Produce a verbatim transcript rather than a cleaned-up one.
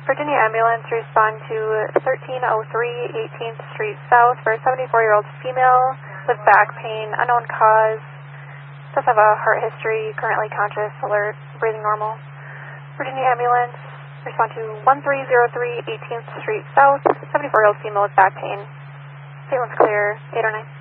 Virginia ambulance, respond to thirteen oh three eighteenth Street South for a seventy-four-year-old female with back pain, unknown cause, does have a heart history, currently conscious, alert, breathing normal. Virginia ambulance, respond to one three zero three eighteenth Street South, seventy-four-year-old female with back pain. Ambulance clear, eight oh nine.